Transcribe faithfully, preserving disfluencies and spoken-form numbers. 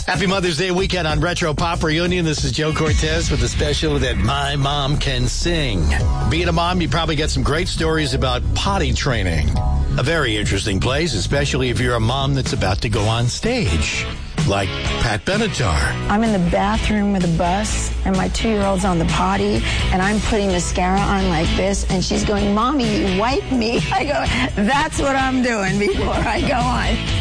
Happy Mother's Day weekend on Retro Pop Reunion. This is Joe Cortez with the special that My Mom Can Sing. Being a mom, you probably get some great stories about potty training. A very interesting place, especially if you're a mom that's about to go on stage, like Pat Benatar. I'm in the bathroom with a bus, and my two-year-old's on the potty, and I'm putting mascara on like this, and she's going, "Mommy, wipe me." I go, "That's what I'm doing before I go on."